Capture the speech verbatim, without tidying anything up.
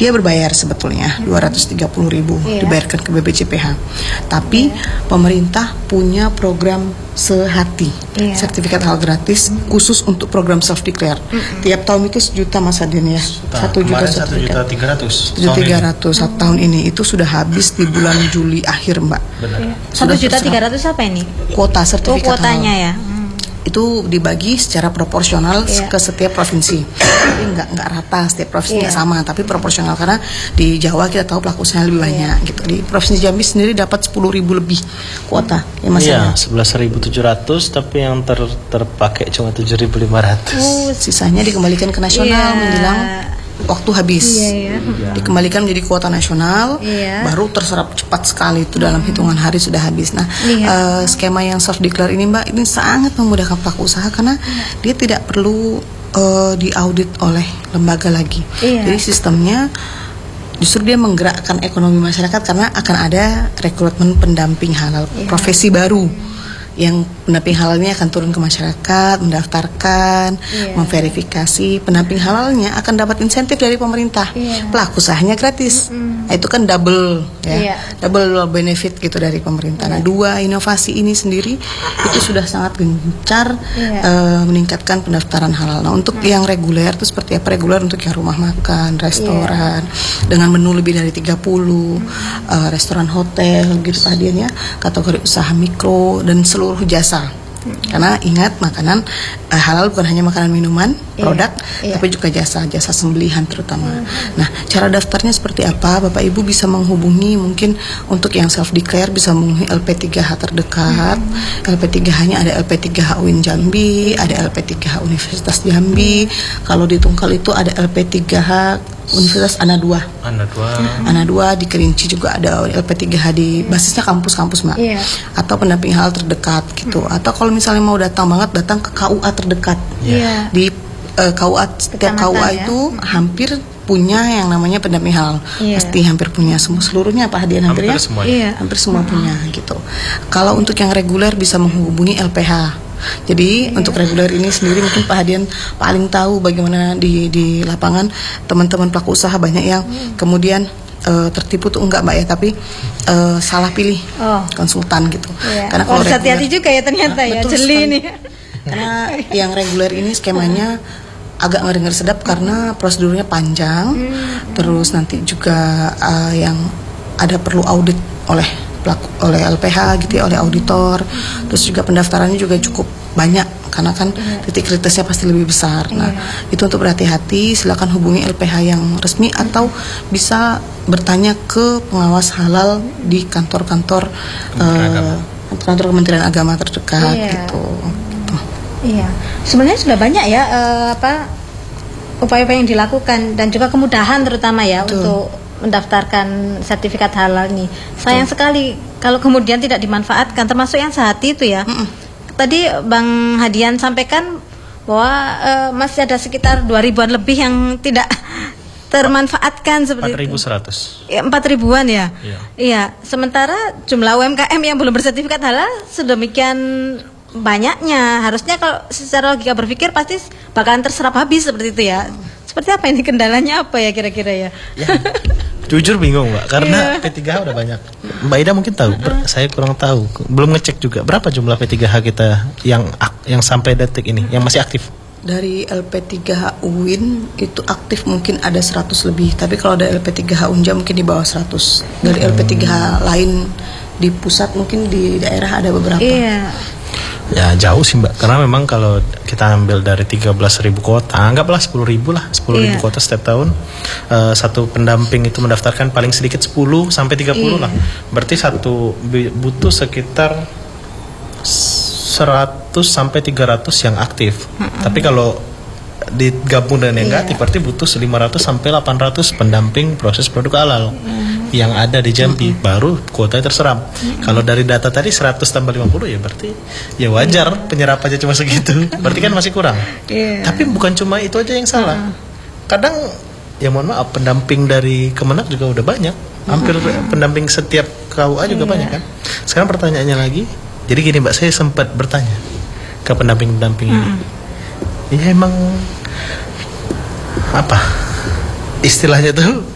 dia berbayar sebetulnya dua ratus tiga puluh ribu Iya. dibayarkan ke B P J P H. Tapi Iya. pemerintah punya program Sehati, Iya. sertifikat halal gratis khusus untuk program self declare. Tiap tahun itu sejuta Mas Adin ya, satu juta satu juta tiga ratus. Satu tiga ratus satu tahun ini itu sudah habis di bulan Juli akhir Mbak. Benar. Satu juta tiga ratus apa ini? Kuota Oh, sertifikat kuotanya halal ya. Hmm. itu dibagi secara proporsional Iya. ke setiap provinsi. Tapi nggak nggak rata, setiap provinsi nggak Iya. sama, tapi proporsional karena di Jawa kita tahu pelaku usaha lebih banyak gitu. Di provinsi Jambi sendiri dapat sepuluh ribu lebih kuota ya Mas. Iya, sebelas ribu tujuh ratus, tapi yang ter terpakai cuma tujuh ribu lima ratus. Oh, Sisanya dikembalikan ke nasional Iya. menjelang waktu habis. Iya, iya. Dikembalikan menjadi kuota nasional, Iya. baru terserap cepat sekali itu dalam hitungan hari sudah habis. Nah, Iya. eh, skema yang self declare ini Mbak ini sangat memudahkan pelaku usaha karena dia tidak perlu eh, diaudit oleh lembaga lagi. Iya. Jadi sistemnya justru dia menggerakkan ekonomi masyarakat karena akan ada rekrutmen pendamping halal, Iya. profesi baru yang pendamping halalnya akan turun ke masyarakat, mendaftarkan, Iya. memverifikasi. Pendamping halalnya akan dapat insentif dari pemerintah. Iya. Pelaku usahanya gratis. Mm-mm. Nah, itu kan double ya, Iya. double benefit gitu dari pemerintah. Nah, dua inovasi ini sendiri itu sudah sangat gencar Iya. eh, meningkatkan pendaftaran halal. Nah, untuk yang reguler itu seperti apa? Reguler untuk yang rumah makan, restoran dengan menu lebih dari tiga puluh, eh, restoran hotel gitu Pak Dian ya, kategori usaha mikro dan seluruh jasa. Karena ingat makanan eh, halal bukan hanya makanan minuman, Iya, produk, iya. tapi juga jasa, jasa sembelihan terutama. Nah, cara daftarnya seperti apa? Bapak Ibu bisa menghubungi mungkin untuk yang self declare bisa menghubungi L P tiga H terdekat. L P tiga H-nya ada L P tiga H U I N Jambi, ada L P tiga H Universitas Jambi. Kalau di Tungkal itu ada L P tiga H Universitas Ana dua. Anda dua. Ana dua di Kerinci juga ada L P tiga H di basisnya kampus-kampus Mbak. Iya. Atau pendamping halal terdekat gitu. Atau kalau misalnya mau datang banget datang ke K U A terdekat. Iya. Di eh, K U A setiap K U A Kecamatan, ya. itu hampir punya yang namanya pendamping halal. Iya. Pasti hampir punya semua seluruhnya Pak Hadian hampir, Hampir ya? semuanya. Iya. Hampir semua punya gitu. Kalau untuk yang reguler bisa menghubungi L P H. Jadi untuk reguler ini sendiri mungkin Pak Hadian paling tahu bagaimana di di lapangan teman-teman pelaku usaha banyak yang kemudian eh, tertipu tuh enggak Mbak ya, tapi eh, salah pilih Oh. konsultan gitu. Iya. Karena Oh, kalau harus hati-hati reguler- juga ya ternyata Nah, ya, betul jeli sekali. nih. Karena yang reguler ini skemanya agak ngeri-ngeri sedap karena prosedurnya panjang, terus nanti juga uh, yang ada perlu audit oleh pelaku, oleh L P H gitu ya, oleh auditor, terus juga pendaftarannya juga cukup banyak karena kan titik kritisnya pasti lebih besar. Nah, itu untuk berhati-hati, silakan hubungi L P H yang resmi atau bisa bertanya ke pengawas halal di kantor-kantor Kementerian uh, kantor Kementerian Agama terdekat Iya. gitu. Gitu. Iya, sebenarnya sudah banyak ya eh, apa upaya-upaya yang dilakukan dan juga kemudahan terutama ya Betul. untuk mendaftarkan sertifikat halal ini. Sayang sekali kalau kemudian tidak dimanfaatkan, termasuk yang sehati itu ya. Mm-mm. Tadi Bang Hadian sampaikan bahwa eh, masih ada sekitar dua ribuan lebih yang tidak termanfaatkan seperti empat ribu itu. seratus. Ya, empat ribuan ya. Iya. Iya, sementara jumlah U M K M yang belum bersertifikat halal sedemikian banyaknya. Harusnya kalau secara logika berpikir pasti bakalan terserap habis seperti itu ya. Seperti apa ini kendalanya apa ya kira-kira ya? Ya, jujur bingung Mbak, karena Iya. P tiga H udah banyak. Mbak Ida mungkin tahu, ber- saya kurang tahu. Belum ngecek juga berapa jumlah P tiga H kita yang ak- yang sampai detik ini yang masih aktif. Dari L P tiga H U I N itu aktif mungkin ada seratus lebih, tapi kalau dari L P tiga H Unja mungkin di bawah seratus. Dari L P tiga H lain di pusat mungkin di daerah ada beberapa. Iya. Ya jauh sih Mbak, karena memang kalau kita ambil dari tiga belas ribu kota, anggaplah sepuluh ribu lah, sepuluh ribu Iya. kota setiap tahun, eh, satu pendamping itu mendaftarkan paling sedikit sepuluh sampai tiga puluh Iya. lah. Berarti satu bi- butuh sekitar seratus sampai tiga ratus yang aktif. Tapi kalau digabung dengan yang Iya. negatif berarti butuh lima ratus sampai delapan ratus pendamping proses produk halal yang ada di Jambi, baru kuotanya terserap. Kalau dari data tadi seratus tambah lima puluh ya berarti ya wajar penyerapannya cuma segitu. Berarti kan masih kurang. Iya. Tapi bukan cuma itu aja yang salah. Kadang ya mohon maaf pendamping dari Kemenak juga udah banyak. Hampir pendamping setiap K U A juga Iya. banyak kan. Sekarang pertanyaannya lagi, jadi gini Mbak, saya sempat bertanya ke pendamping-pendamping ini. Ya emang apa istilahnya tuh